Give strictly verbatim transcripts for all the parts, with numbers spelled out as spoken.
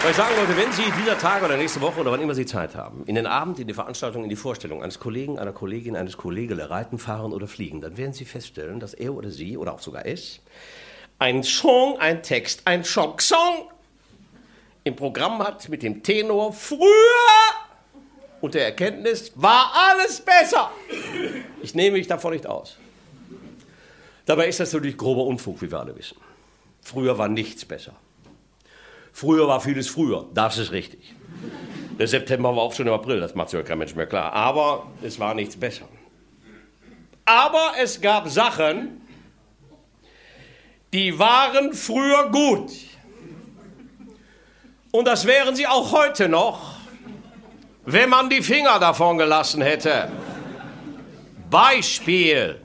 Soll ich sagen, Leute, wenn Sie dieser Tage oder nächste Woche oder wann immer Sie Zeit haben, in den Abend, in die Veranstaltung, in die Vorstellung eines Kollegen, einer Kollegin, eines Kollegen reiten, fahren oder fliegen, dann werden Sie feststellen, dass er oder sie oder auch sogar es ein Song, ein Text, ein Schock-Song im Programm hat mit dem Tenor früher und der Erkenntnis, war alles besser. Ich nehme mich davon nicht aus. Dabei ist das natürlich grober Unfug, wie wir alle wissen. Früher war nichts besser. Früher war vieles früher, das ist richtig. Der September war auch schon im April, das macht sich ja kein Mensch mehr klar. Aber es war nichts besser. Aber es gab Sachen, die waren früher gut. Und das wären sie auch heute noch, wenn man die Finger davon gelassen hätte. Beispiel.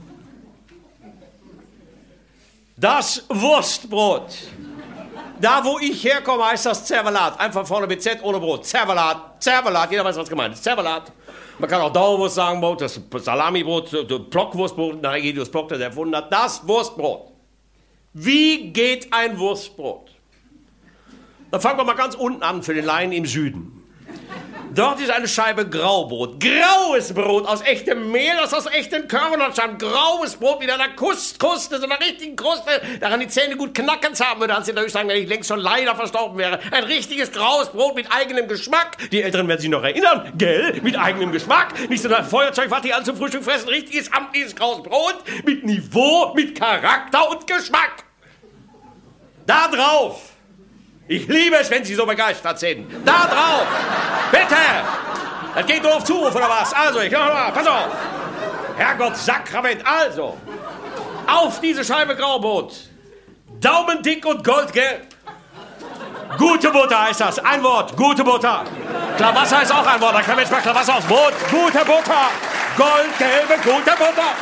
Das Wurstbrot. Da, wo ich herkomme, heißt das Zervelat. Einfach vorne mit Z ohne Brot. Zervelat. Zervelat. Jeder weiß, was gemeint ist. Zervelat. Man kann auch Dauerwurst sagen, Brot, das Salamibrot, Blockwurstbrot, nach Egidius Block, das erfunden hat. Das Wurstbrot. Wie geht ein Wurstbrot? Dann fangen wir mal ganz unten an für den Laien im Süden. Dort ist eine Scheibe Graubrot. Graues Brot aus echtem Mehl, das aus echten Körnern stammt. Graues Brot mit einer Kust, Kruste, so einer richtigen Kruste, daran die Zähne gut knacken haben würde, als sie natürlich sagen, wenn ich längst schon leider verstorben wäre. Ein richtiges graues Brot mit eigenem Geschmack. Die Älteren werden sich noch erinnern, gell? Mit eigenem Geschmack. Nicht so ein Feuerzeug, was die alle zum Frühstück fressen. Richtiges, amtliches graues Brot mit Niveau, mit Charakter und Geschmack. Da drauf. Ich liebe es, wenn Sie so begeistert sind. Da drauf! Bitte! Das geht nur auf Zuruf, oder was? Also, ich mal, pass auf! Herrgott Sakrament, also! Auf diese Scheibe Graubrot! Daumendick und goldgelb! Gute Butter heißt das. Ein Wort. Gute Butter. Klarwasser ist auch ein Wort. Da kann man jetzt mal Klarwasser aufs Brot. Gute Butter! Goldgelbe, gute Butter!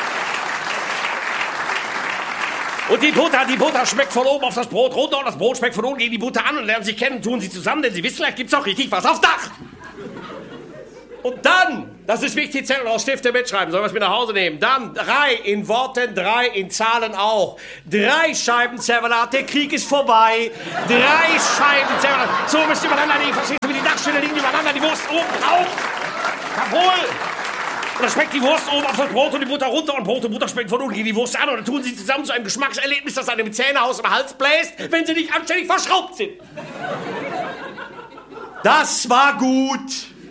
Und die Butter, die Butter schmeckt von oben auf das Brot runter und das Brot schmeckt von unten gegen die Butter an und lernen sich kennen, tun sie zusammen, denn sie wissen, vielleicht gibt's auch richtig was aufs Dach. Und dann, das ist wichtig, Zettel aus Stifte mitschreiben, sollen wir es mit nach Hause nehmen. Dann drei in Worten, drei in Zahlen auch. Drei Scheiben Zervelat, der Krieg ist vorbei. Drei Scheiben Zervelat. So müsst ihr übereinander liegen, verstehst du, wie die Dachstelle liegen übereinander, die Wurst oben drauf. Jawohl. Und dann schmeckt die Wurst oben auf das Brot und die Butter runter und Brot und Butter schmeckt von unten gegen die Wurst an und dann tun sie zusammen zu einem Geschmackserlebnis, das einem Zähnehaus im Hals bläst, wenn sie nicht anständig verschraubt sind. Das war gut.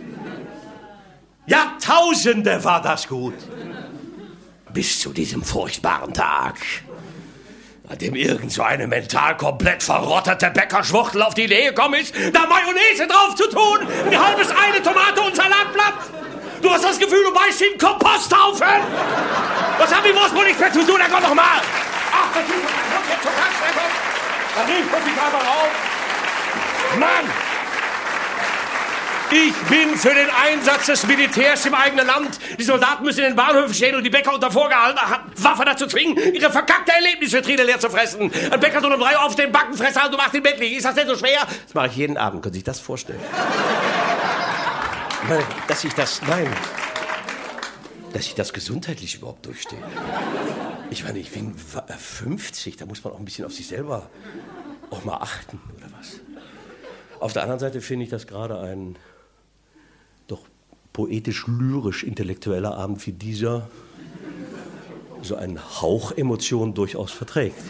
Jahrtausende war das gut. Bis zu diesem furchtbaren Tag, an dem irgend so eine mental komplett verrottete Bäckerschwuchtel auf die Idee gekommen ist, da Mayonnaise drauf zu tun, ein halbes Ei, eine Tomate und Salatblatt. Du hast das Gefühl, du beißt in Komposthaufen! Was haben die Wurstbrot nicht mehr zu tun? Dann komm doch mal! Ach, das ist doch jetzt zur Kackschreckung! Da rief ich einfach auf! Mann! Ich bin für den Einsatz des Militärs im eigenen Land. Die Soldaten müssen in den Bahnhöfen stehen und die Bäcker unter vorgehaltener Waffe dazu zwingen, ihre verkackte Erlebnisvitrine leer zu fressen. Ein Bäcker soll um drei Uhr aufstehen, Backen, Fresse halten und macht den Bett liegen. Ist das denn so schwer? Das mache ich jeden Abend. Können Sie sich das vorstellen? Ich meine, dass ich das, nein, dass ich das gesundheitlich überhaupt durchstehe. Ich meine, ich bin fünfzig, da muss man auch ein bisschen auf sich selber auch mal achten, oder was? Auf der anderen Seite finde ich das gerade ein doch poetisch-lyrisch-intellektueller Abend wie dieser so einen Hauch Emotion durchaus verträgt.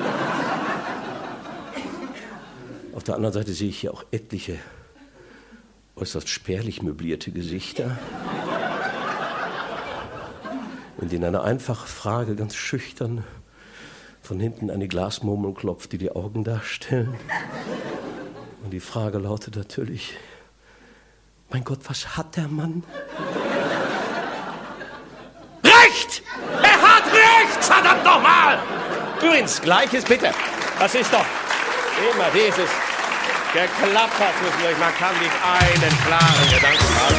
Auf der anderen Seite sehe ich hier auch etliche äußerst spärlich möblierte Gesichter, in denen eine einfache Frage ganz schüchtern von hinten eine Glasmurmel klopft, die die Augen darstellen. Und die Frage lautet natürlich, mein Gott, was hat der Mann? Recht! Er hat recht! Verdammt nochmal! Übrigens, Gleiches bitte. Das ist doch immer dieses... Geklappert müssen wir, man kann nicht einen klaren Gedanken haben.